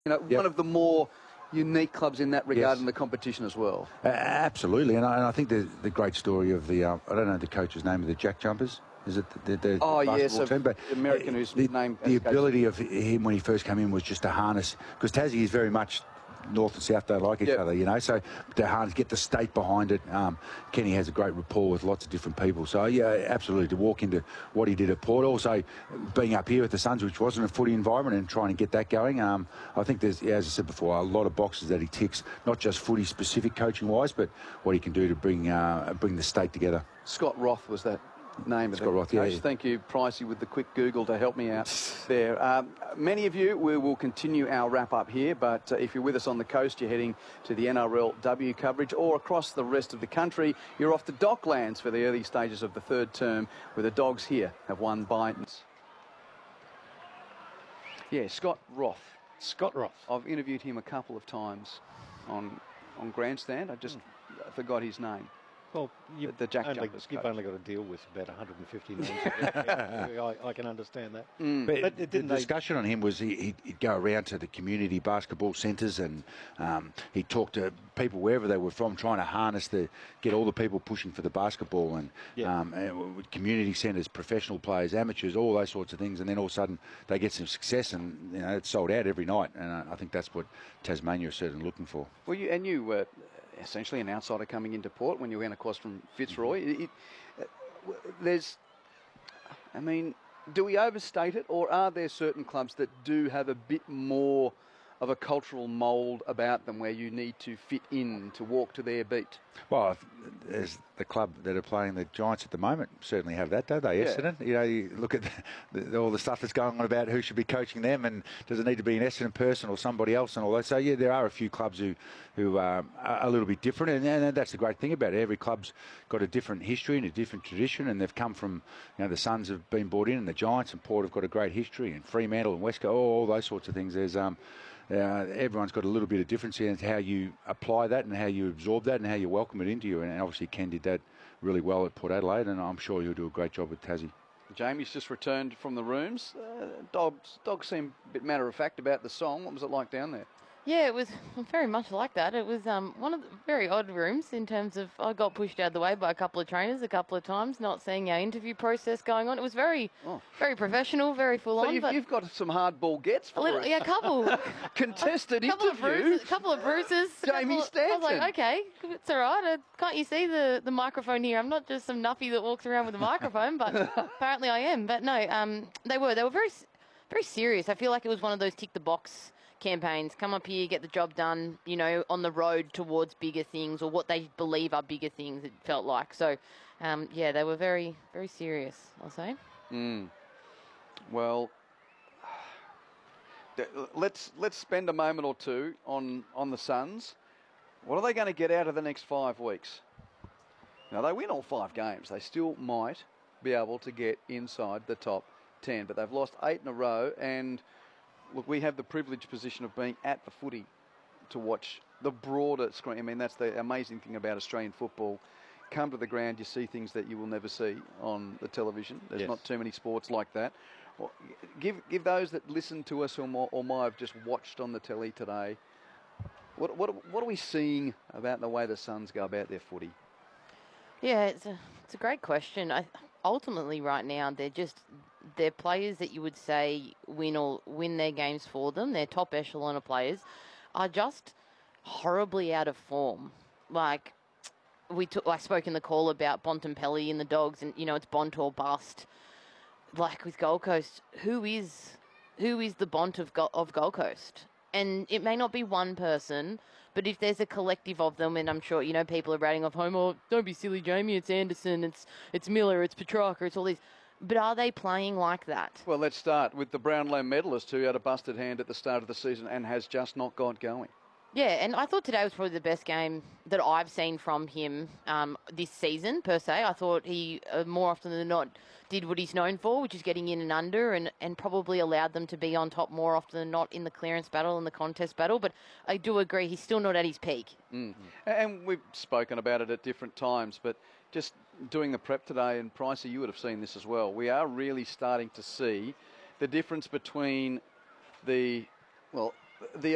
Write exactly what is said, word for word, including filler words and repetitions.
You know, Yep. one of the more unique clubs in that regard Yes. in the competition as well. Uh, absolutely, and I, and I think the the great story of the uh, I don't know the coach's name of the Jack Jumpers. Is it the, the, the Oh, basketball yes, team? But the American whose the, name the escapes ability of him when he first came in was just to harness, because Tassie is very much north and south don't like each Yep. other, you know. So to harness, get the state behind it. Um, Kenny has a great rapport with lots of different people. So yeah, absolutely to walk into what he did at Port, also being up here with the Suns, which wasn't a footy environment, and trying to get that going. Um, I think there's, as I said before, a lot of boxes that he ticks, not just footy specific coaching wise, but what he can do to bring uh, bring the state together. Scott Roth was that name of Scott the Roth, yeah, coach. yeah. Thank you, Pricey, with the quick Google to help me out there. Um, many of you, we will continue our wrap-up here, but uh, if you're with us on the coast, you're heading to the N R L W coverage, or across the rest of the country, you're off to Docklands for the early stages of the third term, where the Dogs here have won by... Yeah, Scott Roth. Scott Roth. I've interviewed him a couple of times on on Grandstand. I just mm. forgot his name. Well, you've, the, the Jack only, Jumpers you've coach. only got to deal with about one hundred fifty names. I, I can understand that. Mm. But, but the didn't discussion on him was he, he'd go around to the community basketball centres, and um, he'd talk to people wherever they were from, trying to harness the, get all the people pushing for the basketball, and, yeah. um, and community centres, professional players, amateurs, all those sorts of things. And then all of a sudden they get some success, and you know it's sold out every night. And I think that's what Tasmania is certainly looking for. Well, you and you were essentially an outsider coming into Port when you went across from Fitzroy. Mm-hmm. it, it, uh, there's, I mean, do we overstate it, or are there certain clubs that do have a bit more of a cultural mould about them where you need to fit in to walk to their beat? Well, there's the club that are playing the Giants at the moment certainly have that, don't they, Yeah. Essendon? You know, you look at the, the, all the stuff that's going on about who should be coaching them, and does it need to be an Essendon person or somebody else and all that. So, yeah, there are a few clubs who, who um, are a little bit different, and, and that's the great thing about it. Every club's got a different history and a different tradition, and they've come from, you know, the Suns have been brought in, and the Giants and Port have got a great history, and Fremantle and Westco, all, all those sorts of things. There's... um. Uh, everyone's got a little bit of difference in how you apply that and how you absorb that and how you welcome it into you. And obviously Ken did that really well at Port Adelaide, and I'm sure he'll do a great job with Tassie. Jamie's just returned from the rooms. Uh, dogs, dogs seem a bit matter-of-fact about the song. What was it like down there? Yeah, it was very much like that. It was um, one of the very odd rooms in terms of I got pushed out of the way by a couple of trainers a couple of times, not seeing our interview process going on. It was very, oh. very professional, very full so on. You've, but you've got some hardball gets for a little, us. yeah, a couple. Contested couple interview. Of bruises, a couple of bruises. Jamie couple, Stanton. I was like, okay, it's all right. Uh, can't you see the, the microphone here? I'm not just some nuffy that walks around with a microphone, but apparently I am. But no, um, they were. They were very, very serious. I feel like it was one of those tick the box campaigns. Come up here, get the job done, you know, on the road towards bigger things, or what they believe are bigger things, it felt like. So, um, yeah, they were very, very serious, I'll say. Mm. Well, let's let's spend a moment or two on, on the Suns. What are they going to get out of the next five weeks? Now, they win all five games. They still might be able to get inside the top ten, but they've lost eight in a row, and look, we have the privileged position of being at the footy to watch the broader screen. I mean, that's the amazing thing about Australian football. Come to the ground, you see things that you will never see on the television. There's yes. not too many sports like that. Well, give give those that listen to us or, more, or might have just watched on the telly today, what, what, what are we seeing about the way the Suns go about their footy? Yeah, it's a, it's a great question. I, ultimately, right now, they're just... They're players that you would say win or win their games for them. Their top echelon of players are just horribly out of form. Like we took, I spoke in the call about Bontempelli and the Dogs, and you know it's Bont or bust. Like with Gold Coast, who is who is the Bont of Go- of Gold Coast? And it may not be one person, but if there's a collective of them, and I'm sure you know people are rating off home. Oh, don't be silly, Jamie. It's Anderson. It's it's Miller. It's Petrarca. It's all these. But are they playing like that? Well, let's start with the Brownlow medalist who had a busted hand at the start of the season and has just not got going. Yeah, and I thought today was probably the best game that I've seen from him um, this season, per se. I thought he, uh, more often than not, did what he's known for, which is getting in and under, and, and probably allowed them to be on top more often than not in the clearance battle and the contest battle. But I do agree, he's still not at his peak. Mm. And we've spoken about it at different times, but just doing the prep today, and Pricey, you would have seen this as well, we are really starting to see the difference between the, well, the